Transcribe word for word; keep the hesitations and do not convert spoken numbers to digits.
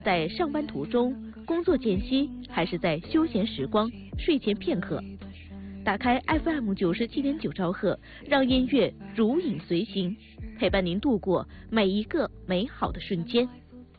在上班途中、工作间隙，还是在休闲时光、睡前片刻，打开 F M 九十七点九兆赫，让音乐如影随形，陪伴您度过每一个美好的瞬间。